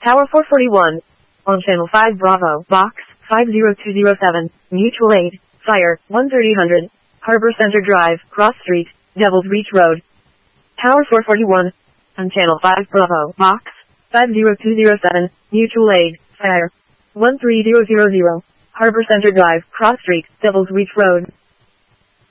Tower 441. On Channel 5 Bravo, Box 50207, Mutual Aid, Fire, 13000, Harbor Center Drive, Cross Street, Devil's Reach Road. Tower 441. On Channel 5 Bravo, Box 50207, Mutual Aid, Fire, 13000, Harbor Center Drive, Cross Street, Devil's Reach Road.